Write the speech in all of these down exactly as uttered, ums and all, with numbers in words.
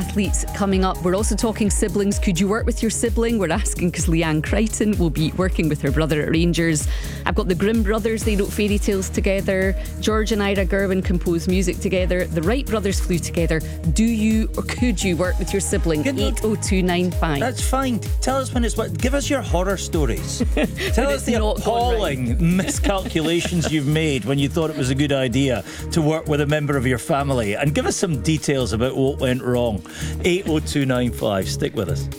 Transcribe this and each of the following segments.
athletes coming up. We're also talking siblings. Could you work with your sibling? We're asking because Leanne Crichton will be working with her brother at Rangers. I've got the Grimm brothers. They wrote fairy tales together. George and Ira Gerwin composed music together. The Wright brothers flew together. Do you or could you work with your sibling? eight oh two nine five. That's fine. Tell us when it's what. Give us your horror stories. Tell us the appalling right. miscalculations you've made when you thought it was a good idea to work with a member of your family, and give us some details about what went wrong. eight oh two nine five. Stick with us.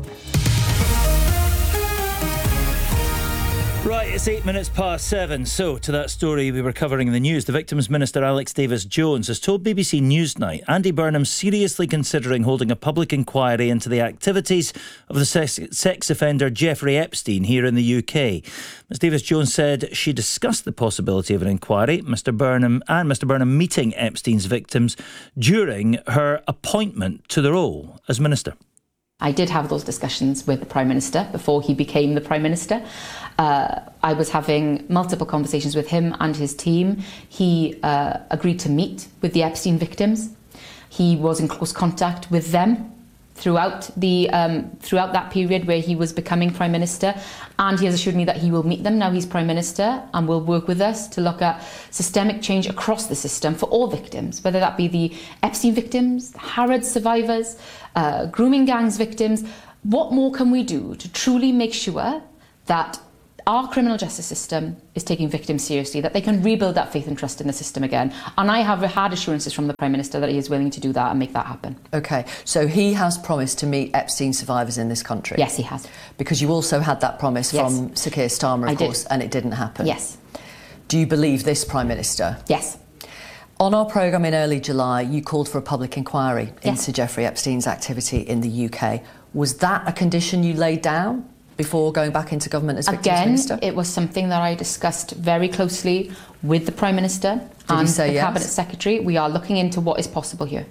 Right, it's eight minutes past seven. So, to that story we were covering in the news, the Victims Minister Alex Davis-Jones has told B B C Newsnight Andy Burnham's seriously considering holding a public inquiry into the activities of the sex, sex offender Jeffrey Epstein here in the U K. Miz Davis-Jones said she discussed the possibility of an inquiry, Mr Burnham and Mr Burnham meeting Epstein's victims during her appointment to the role as Minister. I did have those discussions with the Prime Minister before he became the Prime Minister. Uh, I was having multiple conversations with him and his team. He uh, agreed to meet with the Epstein victims. He was in close contact with them throughout the um, throughout that period where he was becoming Prime Minister, and he has assured me that he will meet them now he's Prime Minister and will work with us to look at systemic change across the system for all victims, whether that be the Epstein victims, the Harrods survivors, uh, grooming gangs victims. What more can we do to truly make sure that our criminal justice system is taking victims seriously, that they can rebuild that faith and trust in the system again? And I have had assurances from the Prime Minister that he is willing to do that and make that happen. OK, so he has promised to meet Epstein survivors in this country? Yes, he has. Because you also had that promise yes. from Sir Keir Starmer, of I course, did. and it didn't happen. Yes. Do you believe this Prime Minister? Yes. On our programme in early July, you called for a public inquiry yes. into Jeffrey Epstein's activity in the U K. Was that a condition you laid down before going back into government as Victims Again, Minister? It was something that I discussed very closely with the Prime Minister Did and say the yes? Cabinet Secretary. We are looking into what is possible here.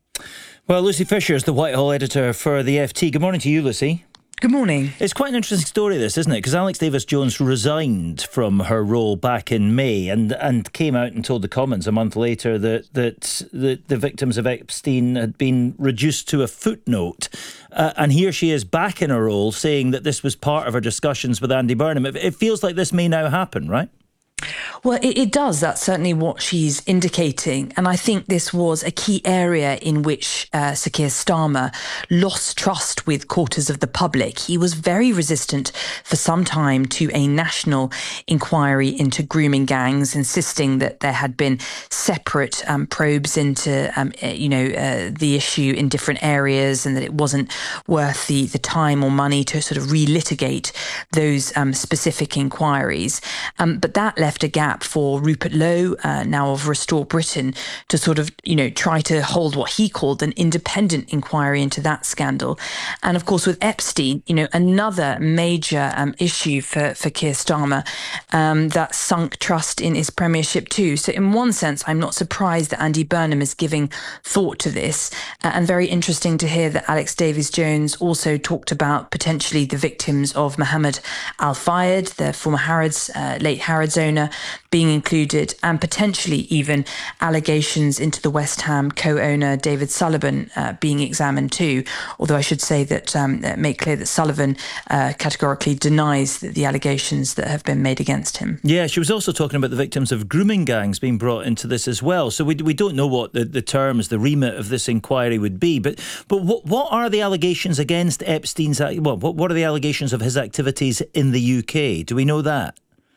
Well, Lucy Fisher is the Whitehall editor for the F T. Good morning to you, Lucy. Good morning. It's quite an interesting story, this, isn't it? Because Alex Davis-Jones resigned from her role back in May and, and came out and told the Commons a month later that, that the, the victims of Epstein had been reduced to a footnote. Uh, and here she is back in her role saying that this was part of her discussions with Andy Burnham. It, it feels like this may now happen, right? Well, it, it does. That's certainly what she's indicating. And I think this was a key area in which uh, Sir Keir Starmer lost trust with quarters of the public. He was very resistant for some time to a national inquiry into grooming gangs, insisting that there had been separate um, probes into, um, you know, uh, the issue in different areas, and that it wasn't worth the, the time or money to sort of relitigate those um, specific inquiries. Um, but that left a gap for Rupert Lowe, uh, now of Restore Britain, to sort of, you know, try to hold what he called an independent inquiry into that scandal. And of course, with Epstein, you know, another major um, issue for, for Keir Starmer um, that sunk trust in his premiership too. So in one sense, I'm not surprised that Andy Burnham is giving thought to this. Uh, and very interesting to hear that Alex Davis-Jones also talked about potentially the victims of Mohammed Al-Fayed, the former Harrods, uh, late Harrods owner, being included, and potentially even allegations into the West Ham co-owner David Sullivan uh, being examined too. Although I should say that um, make clear that Sullivan uh, categorically denies the, the allegations that have been made against him. Yeah, she was also talking about the victims of grooming gangs being brought into this as well. So we we don't know what the, the terms, the remit of this inquiry would be. But but what what are the allegations against Epstein's? Well, what what are the allegations of his activities in the U K? Do we know that?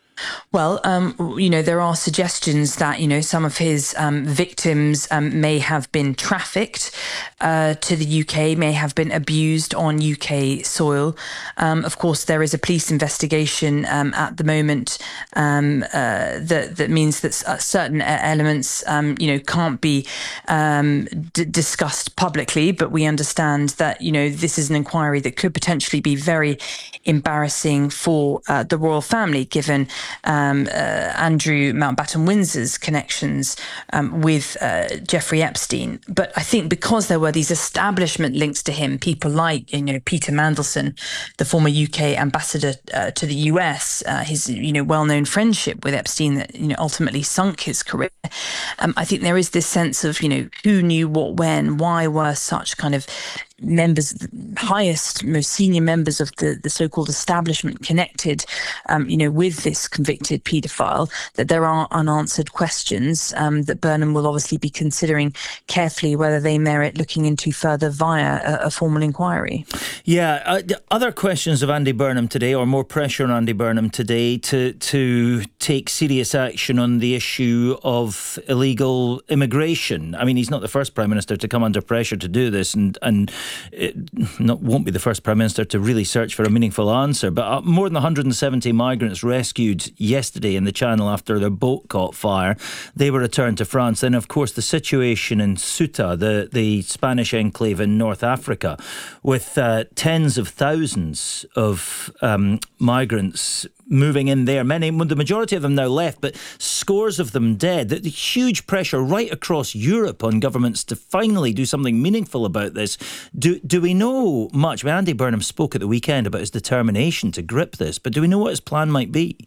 Well, um, you know, there are suggestions that, you know, some of his um, victims um, may have been trafficked uh, to the U K, may have been abused on U K soil. Um, of course, there is a police investigation um, at the moment um, uh, that, that means that certain elements, um, you know, can't be um, d- discussed publicly. But we understand that, you know, this is an inquiry that could potentially be very embarrassing for uh, the royal family, given um, uh, Andrew Mountbatten Windsor's connections um, with uh, Jeffrey Epstein. But I think because there were these establishment links to him, people like, you know, Peter Mandelson, the former U K ambassador uh, to the U S, uh, his, you know, well-known friendship with Epstein that, you know, ultimately sunk his career. Um, I think there is this sense of, you know, who knew what when, why were such kind of members, highest, most senior members of the, the so-called establishment connected, um, you know, with this convicted paedophile, that there are unanswered questions um, that Burnham will obviously be considering carefully whether they merit looking into further via a, a formal inquiry. Yeah, uh, other questions of Andy Burnham today, or more pressure on Andy Burnham today to to take serious action on the issue of illegal immigration. I mean, he's not the first Prime Minister to come under pressure to do this, and and it not, won't be the first Prime Minister to really search for a meaningful answer. But uh, more than one hundred seventy migrants rescued yesterday in the Channel after their boat caught fire. They were returned to France. Then, of course, the situation in Ceuta, the, the Spanish enclave in North Africa, with uh, tens of thousands of um, migrants moving in there. Many, the majority of them now left, but scores of them dead. The, the huge pressure right across Europe on governments to finally do something meaningful about this. Do do we know much? I mean, Andy Burnham spoke at the weekend about his determination to grip this, but do we know what his plan might be?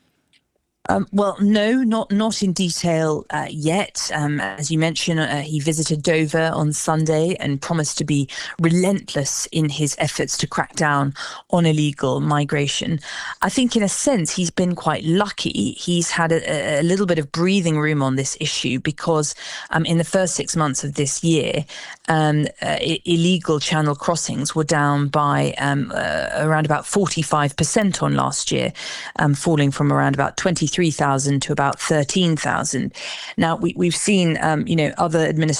Um, well, no, not not in detail uh, yet. Um, as you mentioned, uh, he visited Dover on Sunday and promised to be relentless in his efforts to crack down on illegal migration. I think in a sense, he's been quite lucky. He's had a, a little bit of breathing room on this issue because um, in the first six months of this year, um, uh, I- illegal channel crossings were down by um, uh, around about forty-five percent on last year, um, falling from around about twenty-three thousand to about thirteen thousand. Now, we, we've seen, um, you know, other administrations